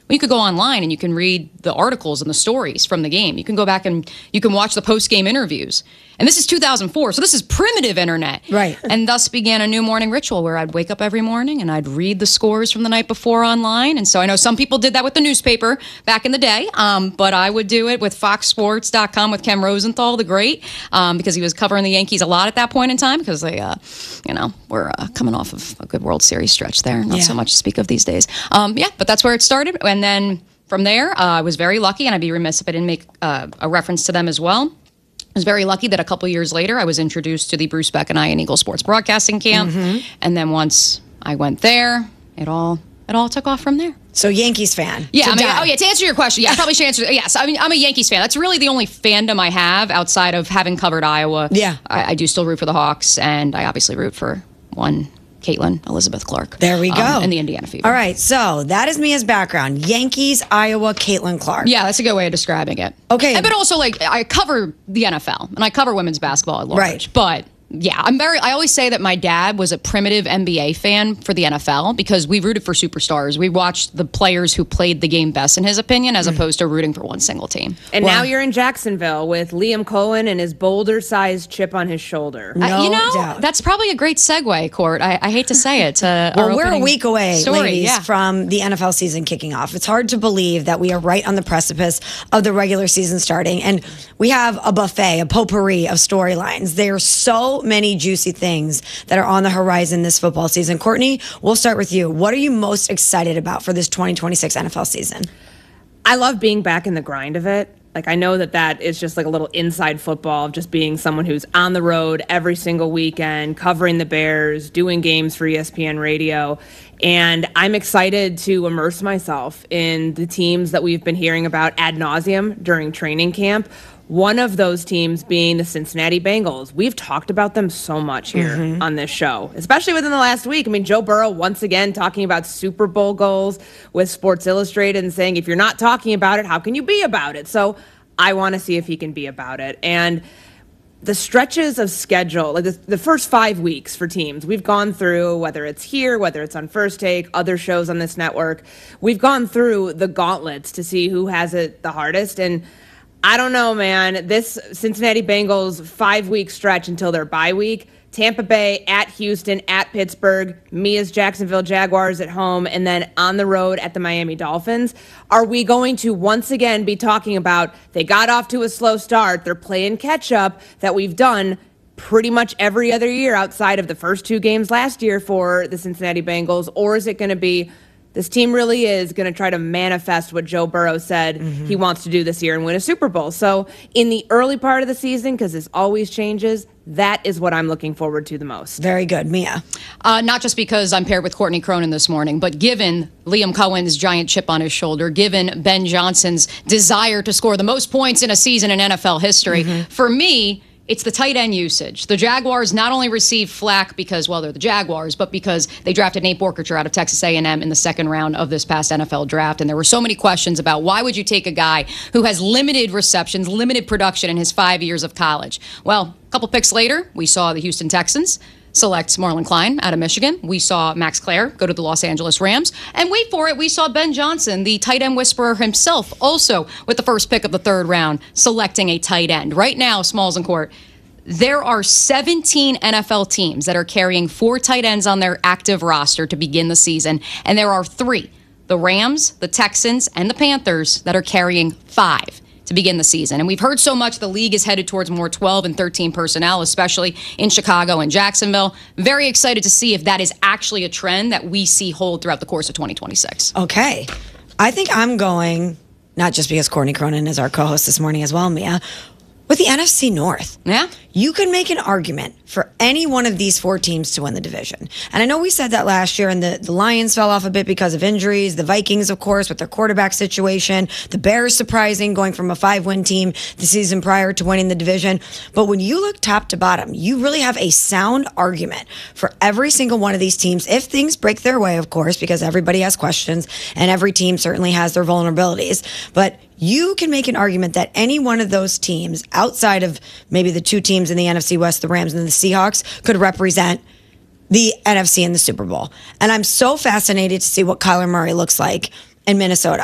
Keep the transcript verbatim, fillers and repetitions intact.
Well, you could go online and you can read the articles and the stories from the game. You can go back and you can watch the post-game interviews. And this is two thousand four, so this is primitive internet. Right. And thus began a new morning ritual where I'd wake up every morning and I'd read the scores from the night before online. And so I know some people did that with the newspaper back in the day, um, but I would do it with fox sports dot com with Ken Rosenthal, the great, um, because he was covering the Yankees a lot at that point in time because they, uh, you know, were uh, coming off of a good World Series stretch there. Not yeah. so much to speak of these days. Um, yeah, but that's where it started. And then from there, uh, I was very lucky, and I'd be remiss if I didn't make uh, a reference to them as well. I was very lucky that a couple years later, I was introduced to the Bruce Beck and I and Eagle Sports Broadcasting Camp. Mm-hmm. And then once I went there, it all it all took off from there. So Yankees fan. Yeah, I mean, oh yeah, to answer your question, yeah, I probably should answer, yes, I mean, I'm a Yankees fan. That's really the only fandom I have outside of having covered Iowa. Yeah. I, I do still root for the Hawks, and I obviously root for one Caitlin Elizabeth Clark. There we go. Um, and the Indiana Fever. All right, so that is Mia's background. Yankees, Iowa, Caitlin Clark. Yeah, that's a good way of describing it. Okay. And, but also, like, I cover the N F L, and I cover women's basketball at large. Right. But yeah, I'm very, I always say that my dad was a primitive N B A fan for the N F L because we rooted for superstars. We watched the players who played the game best, in his opinion, as mm. opposed to rooting for one single team. And well, now you're in Jacksonville with Liam Cohen and his boulder-sized chip on his shoulder. No uh, you know, doubt. That's probably a great segue, Court. I, I hate to say it. To well, our we're a week away, story. ladies, yeah. from the N F L season kicking off. It's hard to believe that we are right on the precipice of the regular season starting, and we have a buffet, a potpourri of storylines. There are so many juicy things that are on the horizon this football season. Courtney, we'll start with you. What are you most excited about for this twenty twenty-six N F L season? I love being back in the grind of it. Like, I know that that is just like a little inside football of just being someone who's on the road every single weekend, covering the Bears, doing games for E S P N Radio. And I'm excited to immerse myself in the teams that we've been hearing about ad nauseum during training camp. One of those teams being the Cincinnati Bengals. We've talked about them so much here mm-hmm. on this show, especially within the last week. I mean, Joe Burrow once again talking about Super Bowl goals with Sports Illustrated and saying, if you're not talking about it, how can you be about it? So I want to see if he can be about it. And the stretches of schedule, like the, the first five weeks for teams, we've gone through, whether it's here, whether it's on First Take, other shows on this network, we've gone through the gauntlets to see who has it the hardest. And I don't know, man. This Cincinnati Bengals five-week stretch until their bye week, Tampa Bay, at Houston, at Pittsburgh, Mia's Jacksonville Jaguars at home, and then on the road at the Miami Dolphins. Are we going to once again be talking about they got off to a slow start, they're playing catch-up that we've done pretty much every other year outside of the first two games last year for the Cincinnati Bengals, or is it going to be this team really is going to try to manifest what Joe Burrow said mm-hmm. he wants to do this year and win a Super Bowl? So in the early part of the season, because this always changes, that is what I'm looking forward to the most. Very good. Mia? Uh, not just because I'm paired with Courtney Cronin this morning, but given Liam Cohen's giant chip on his shoulder, given Ben Johnson's desire to score the most points in a season in N F L history, mm-hmm. for me, it's the tight end usage. The Jaguars not only received flack because, well, they're the Jaguars, but because they drafted Nate Borkacher out of Texas A and M in the second round of this past N F L draft. And there were so many questions about why would you take a guy who has limited receptions, limited production in his five years of college? Well, a couple picks later, we saw the Houston Texans select Marlon Klein out of Michigan. We saw Max Clare go to the Los Angeles Rams. And wait for it, we saw Ben Johnson, the tight end whisperer himself, also with the first pick of the third round, selecting a tight end. Right now, Smalls and Court, there are seventeen N F L teams that are carrying four tight ends on their active roster to begin the season. And there are three, the Rams, the Texans, and the Panthers, that are carrying five to begin the season. And we've heard so much the league is headed towards more twelve and thirteen personnel, especially in Chicago and Jacksonville. Very excited to see if that is actually a trend that we see hold throughout the course of twenty twenty-six. Okay. I think I'm going, not just because Courtney Cronin is our co-host this morning as well, Mia, with the N F C North. Yeah. You can make an argument for any one of these four teams to win the division. And I know we said that last year, and the, the Lions fell off a bit because of injuries. The Vikings, of course, with their quarterback situation. The Bears surprising, going from a five-win team the season prior to winning the division. But when you look top to bottom, you really have a sound argument for every single one of these teams, if things break their way, of course, because everybody has questions, and every team certainly has their vulnerabilities. But you can make an argument that any one of those teams, outside of maybe the two teams in the N F C West, the Rams and the Seahawks, could represent the N F C in the Super Bowl. And I'm so fascinated to see what Kyler Murray looks like in Minnesota.